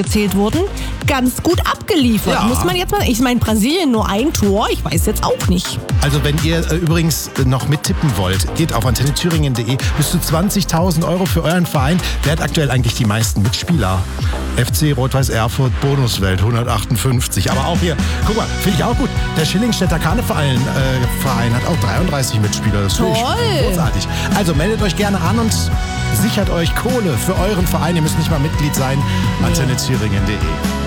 gezählt wurden, ganz gut abgeliefert. Ja. Muss man jetzt mal, ich meine, Brasilien nur ein Tor, ich weiß jetzt auch nicht. Also wenn ihr übrigens noch mittippen wollt, geht auf antennethüringen.de. Bis zu 20.000 Euro für euren Verein. Wer hat aktuell eigentlich die meisten Mitspieler? FC Rot-Weiß Erfurt, Bonuswelt, 158. Aber auch hier, guck mal, finde ich auch gut. Der Schillingstädter Karneverein hat auch 33 Mitspieler. Das finde ich großartig. Also meldet euch gerne an und sichert euch Kohle für euren Verein. Ihr müsst nicht mal Mitglied sein. antennethüringen.de